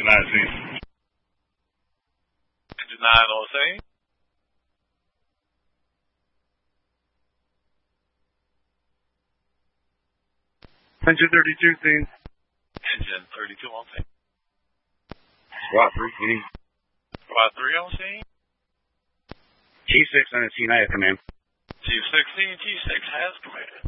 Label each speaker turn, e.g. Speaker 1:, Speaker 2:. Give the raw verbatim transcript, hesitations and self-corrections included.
Speaker 1: nine scene.
Speaker 2: Engine nine on scene.
Speaker 1: Engine thirty-two scene.
Speaker 2: Engine thirty-two on scene.
Speaker 1: Squad three scene.
Speaker 2: Squad three on scene.
Speaker 1: G six on the scene, I have command.
Speaker 2: G sixteen, G six has command.